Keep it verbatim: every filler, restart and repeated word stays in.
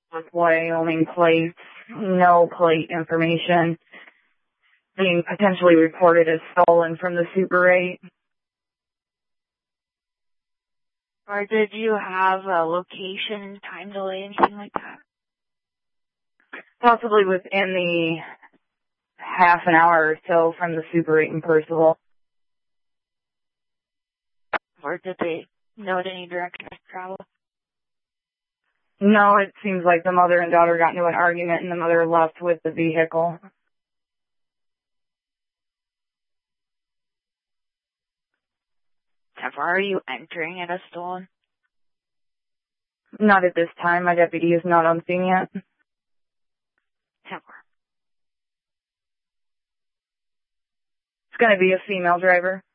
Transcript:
with Wyoming plates, no plate information, being potentially reported as stolen from the Super eight. Or did you have a location, time delay, anything like that? Possibly within the half an hour or so from the Super eight in Percival. Or did they note any direction of travel? No, it seems like the mother and daughter got into an argument and the mother left with the vehicle. How far are you entering at a stolen? Not at this time. My deputy is not on scene yet. How far? It's going to be a female driver.